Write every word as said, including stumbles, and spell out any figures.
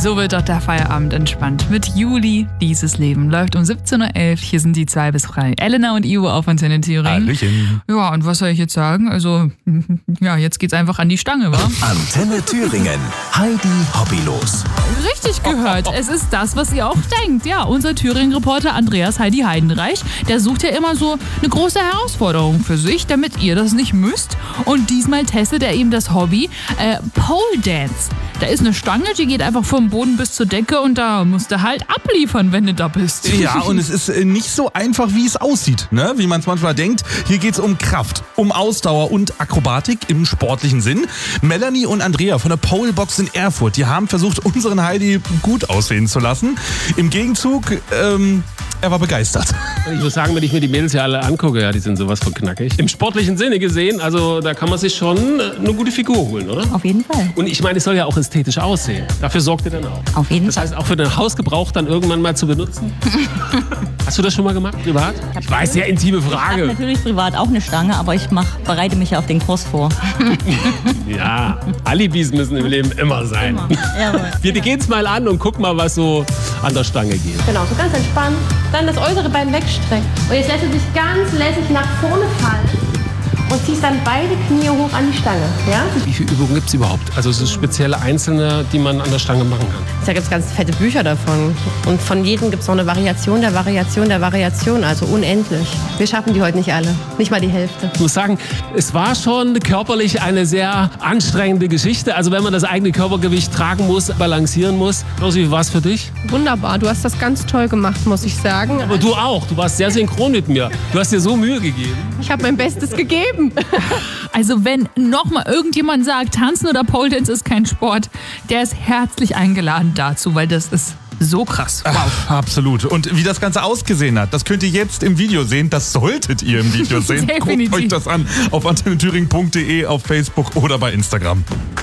So wird doch der Feierabend entspannt. Mit Juli, dieses Leben läuft um siebzehn Uhr elf. Hier sind die zwei bis drei. Elena und Ivo auf Antenne Thüringen. Hallöchen. Ja, und was soll ich jetzt sagen? Also, ja, jetzt geht's einfach an die Stange, wa? Antenne Thüringen. Heidi Hobbylos. Richtig gehört. Es ist das, was ihr auch denkt. Ja, unser Thüringen-Reporter Andreas Heidi Heidenreich, der sucht ja immer so eine große Herausforderung für sich, damit ihr das nicht müsst. Und diesmal testet er eben das Hobby äh, Pole Dance. Da ist eine Stange, die geht einfach vom Boden bis zur Decke und da musst du halt abliefern, wenn du da bist. Ja, und es ist nicht so einfach, wie es aussieht, ne? Wie man es manchmal denkt. Hier geht es um Kraft, um Ausdauer und Akrobatik im sportlichen Sinn. Melanie und Andrea von der Polebox in Erfurt, die haben versucht, unseren Heidi gut aussehen zu lassen. Im Gegenzug, ähm, er war begeistert. Ich muss sagen, wenn ich mir die Mädels ja alle angucke, ja, die sind sowas von knackig. Im sportlichen Sinne gesehen, also da kann man sich schon eine gute Figur holen, oder? Auf jeden Fall. Und ich meine, es soll ja auch ästhetisch aussehen. Dafür sorgt ihr dann auch. Auf jeden Das Fall. heißt, auch für den Hausgebrauch dann irgendwann mal zu benutzen? Hast du das schon mal gemacht, privat? Ich weiß, sehr intime Ich habe Frage. natürlich privat auch eine Stange, aber ich mach, bereite mich ja auf den Kurs vor. Ja, Alibis müssen im Leben immer sein. Jawohl. Wir gehen's mal an und gucken mal, was so an der Stange geht. Genau, so ganz entspannt. Dann das äußere Bein wegstrecken. Und jetzt lässt du dich ganz lässig nach vorne fallen und ziehst dann beide Knie hoch an die Stange. Ja? Wie viele Übungen gibt es überhaupt? Also so spezielle einzelne, die man an der Stange machen kann. Da gibt es ganz fette Bücher davon. Und von jedem gibt es noch eine Variation der Variation der Variation, also unendlich. Wir schaffen die heute nicht alle, nicht mal die Hälfte. Ich muss sagen, es war schon körperlich eine sehr anstrengende Geschichte. Also wenn man das eigene Körpergewicht tragen muss, balancieren muss. Rosi, wie war es für dich? Wunderbar, du hast das ganz toll gemacht, muss ich sagen. Aber du auch, du warst sehr synchron mit mir. Du hast dir so Mühe gegeben. Ich habe mein Bestes gegeben. Also wenn nochmal irgendjemand sagt, Tanzen oder Pole Dance ist kein Sport, der ist herzlich eingeladen dazu, weil das ist so krass. Wow. Ach, absolut. Und wie das Ganze ausgesehen hat, das könnt ihr jetzt im Video sehen. Das solltet ihr im Video sehen. Guckt Definitiv. euch das an auf antenne thüringen punkt de, auf Facebook oder bei Instagram.